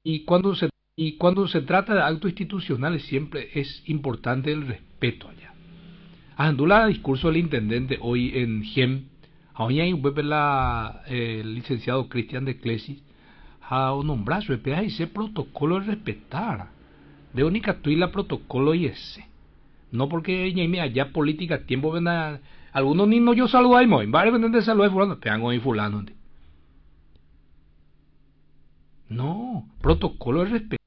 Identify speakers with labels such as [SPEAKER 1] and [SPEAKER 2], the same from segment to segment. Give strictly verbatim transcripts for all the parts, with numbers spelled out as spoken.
[SPEAKER 1] y cuando se y cuando se trata de actos institucionales siempre es importante el respeto allá. Andula discurso del intendente hoy en G E M, hoy hay un la el licenciado Cristian de Clesis a nombrar su espera y ese protocolo de respetar de única tuila protocolo y ese no porque ella allá política tiempo ven a algunos ni no yo saludo ahí muy varios venden de salud fulano pegan hoy fulano no protocolo de respetar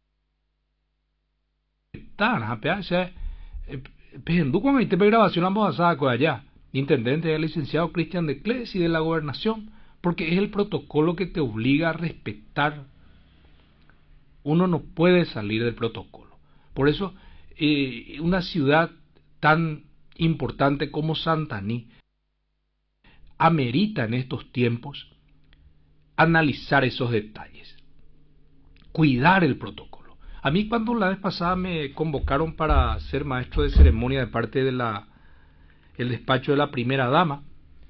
[SPEAKER 1] o sea pero cuando te grabación vamos a sacar allá intendente el licenciado Cristian de Clesis y de la gobernación porque es el protocolo que te obliga a respetar. Uno no puede salir del protocolo. Por eso, eh, una ciudad tan importante como Santaní amerita en estos tiempos analizar esos detalles, cuidar el protocolo. A mí cuando la vez pasada me convocaron para ser maestro de ceremonia de parte de la el despacho de la primera dama,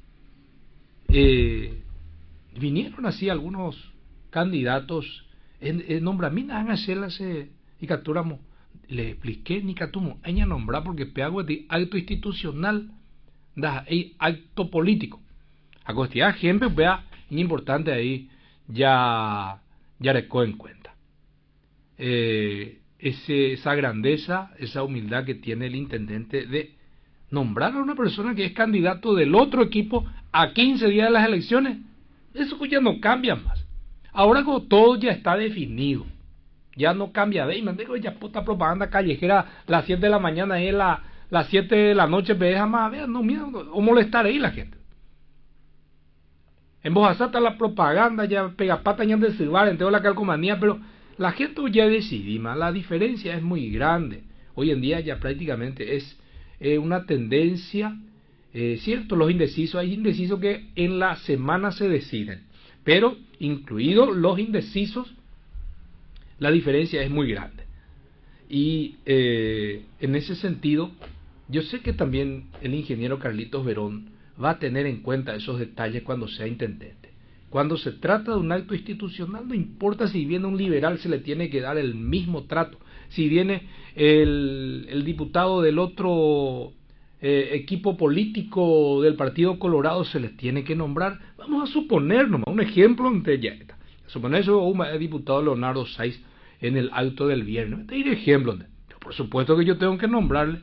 [SPEAKER 1] eh, vinieron así algunos candidatos en, en nombramiento han hacerlas y capturamos le expliqué ni catumo ella nombrar porque peago de acto institucional da acto político a costilla ejemplo vea importante ahí ya ya recoge en cuenta eh, ese, esa grandeza esa humildad que tiene el intendente de nombrar a una persona que es candidato del otro equipo a quince días de las elecciones. Eso ya no cambia más. Ahora como todo ya está definido, ya no cambia de ahí, me digo, ya puta propaganda callejera, las siete de la mañana y la, las siete de la noche, me deja más, vea, no, mira, o molestar ahí la gente. En voz alta la propaganda, ya pega pata ya de silbar, entero la calcomanía, pero la gente ya decidí más, la diferencia es muy grande. Hoy en día ya prácticamente es eh, una tendencia. Eh, cierto, los indecisos, hay indecisos que en la semana se deciden, pero incluidos los indecisos, la diferencia es muy grande. Y eh, en ese sentido, yo sé que también el ingeniero Carlitos Verón va a tener en cuenta esos detalles cuando sea intendente. Cuando se trata de un acto institucional, no importa si viene un liberal, se le tiene que dar el mismo trato. Si viene el, el diputado del otro Eh, equipo político del Partido Colorado se les tiene que nombrar. Vamos a suponer nomás un ejemplo entre ya está. Suponer eso un diputado Leonardo Saiz en el acto del viernes. Este es el ejemplo. Por supuesto que yo tengo que nombrarle.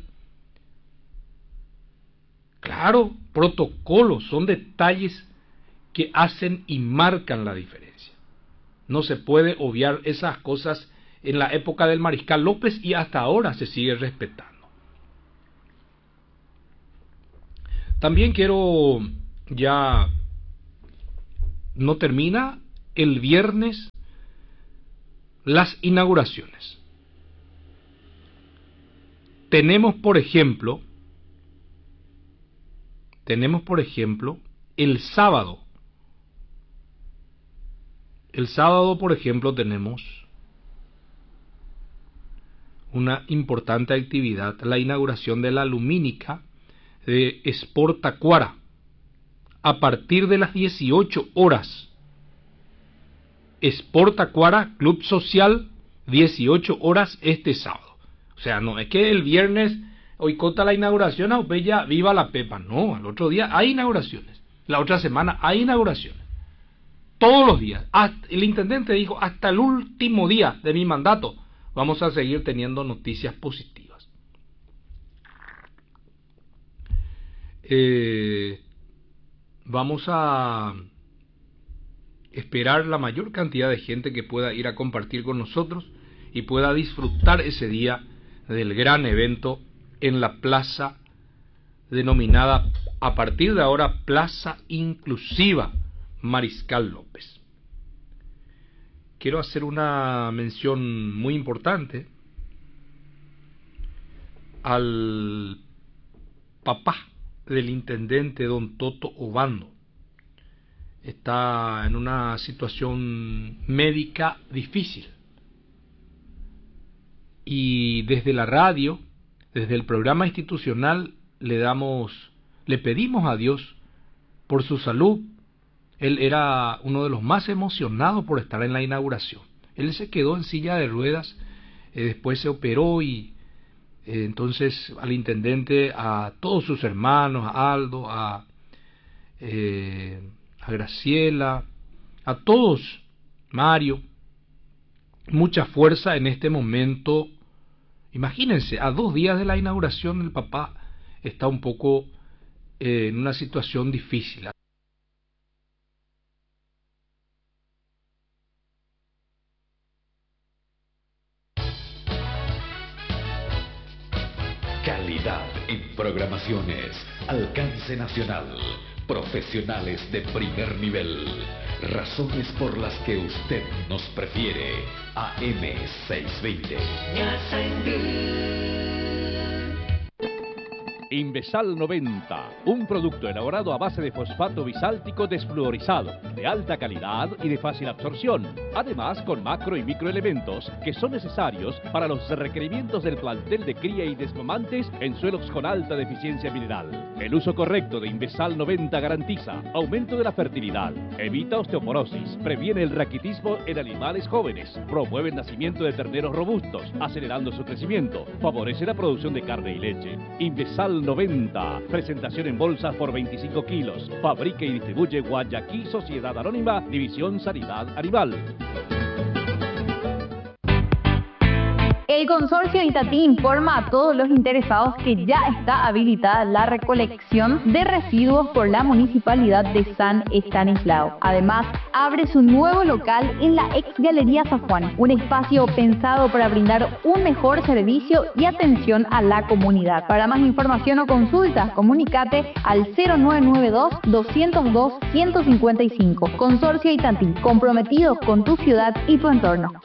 [SPEAKER 1] Claro, protocolos son detalles que hacen y marcan la diferencia. No se puede obviar esas cosas. En la época del Mariscal López y hasta ahora se sigue respetando. También quiero, ya no termina el viernes las inauguraciones. Tenemos por ejemplo, tenemos por ejemplo el sábado. El sábado, por ejemplo, tenemos una importante actividad, la inauguración de la lumínica de Sport Tacuara a partir de las dieciocho horas. Sport Tacuara, Club Social, dieciocho horas este sábado. O sea, no es que el viernes hoy cota la inauguración a Opeya, viva la Pepa. No, el otro día hay inauguraciones. La otra semana hay inauguraciones. Todos los días. Hasta, el intendente dijo, hasta el último día de mi mandato vamos a seguir teniendo noticias positivas. Eh, vamos a esperar la mayor cantidad de gente que pueda ir a compartir con nosotros y pueda disfrutar ese día del gran evento en la plaza denominada a partir de ahora Plaza Inclusiva Mariscal López. Quiero hacer una mención muy importante al papá del intendente don Toto Obando. Está en una situación médica difícil y desde la radio, desde el programa institucional le damos, le pedimos a Dios por su salud. Él era uno de los más emocionados por estar en la inauguración. Él se quedó en silla de ruedas, eh, después se operó y eh, entonces al intendente, a todos sus hermanos, a Aldo, a, eh, a Graciela, a todos, Mario, mucha fuerza en este momento. Imagínense, a dos días de la inauguración el papá está un poco eh, en una situación difícil.
[SPEAKER 2] Calidad en programaciones, alcance nacional, profesionales de primer nivel, razones por las que usted nos prefiere. A M seiscientos veinte.
[SPEAKER 3] Invesal noventa, un producto elaborado a base de fosfato bisáltico desfluorizado, de alta calidad y de fácil absorción, además con macro y microelementos que son necesarios para los requerimientos del plantel de cría y desmamantes en suelos con alta deficiencia mineral. El uso correcto de Invesal noventa garantiza aumento de la fertilidad, evita osteoporosis, previene el raquitismo en animales jóvenes, promueve el nacimiento de terneros robustos, acelerando su crecimiento, favorece la producción de carne y leche. Invesal noventa, presentación en bolsas por veinticinco kilos, fabrica y distribuye Guayaquil Sociedad Anónima, División Sanidad Animal.
[SPEAKER 4] El consorcio Itatí informa a todos los interesados que ya está habilitada la recolección de residuos por la Municipalidad de San Estanislao. Además, abre su nuevo local en la ex Galería San Juan, un espacio pensado para brindar un mejor servicio y atención a la comunidad. Para más información o consultas, comunícate al cero nueve nueve dos, dos cero dos, uno cinco cinco. Consorcio Itatí, comprometidos con tu ciudad y tu entorno.